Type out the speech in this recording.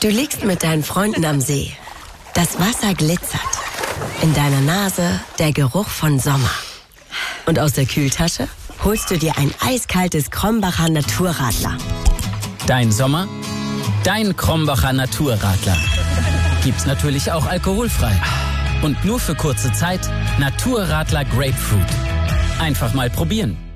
Du liegst mit deinen Freunden am See. Das Wasser glitzert. In deiner Nase der Geruch von Sommer. Und aus der Kühltasche holst du dir ein eiskaltes Krombacher Naturradler. Dein Sommer, dein Krombacher Naturradler. Gibt's natürlich auch alkoholfrei. Und nur für kurze Zeit Naturradler Grapefruit. Einfach mal probieren.